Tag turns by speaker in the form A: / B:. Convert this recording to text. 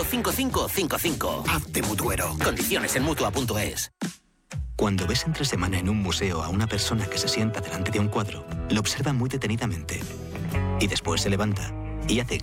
A: 5555.
B: Hazte mutuero.
A: Condiciones en Mutua.es.
C: Cuando ves entre semana en un museo a una persona que se sienta delante de un cuadro, lo observa muy detenidamente. Y después se levanta y hace